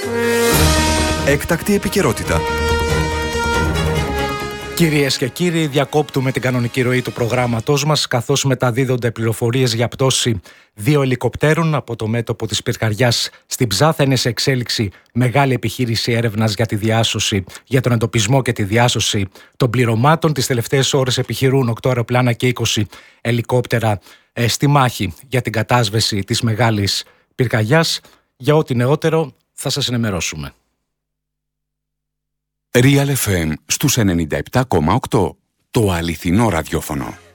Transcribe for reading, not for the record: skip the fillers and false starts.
Έκτακτη επικαιρότητα. Κυρίες και κύριοι, διακόπτουμε την κανονική ροή του προγράμματός μας, καθώς μεταδίδονται πληροφορίες για πτώση 2 ελικοπτέρων από το μέτωπο της πυρκαγιάς στην Ψάθα. Είναι σε εξέλιξη μεγάλη επιχείρηση έρευνας για τη διάσωση, για τον εντοπισμό και τη διάσωση των πληρωμάτων. Τις τελευταίες ώρες επιχειρούν 8 αεροπλάνα και 20 ελικόπτερα στη μάχη για την κατάσβεση της μεγάλης πυρκαγιάς. Για ό,τι νεότερο θα σας ενημερώσουμε. Real FM στους 97,8. Το αληθινό ραδιόφωνο.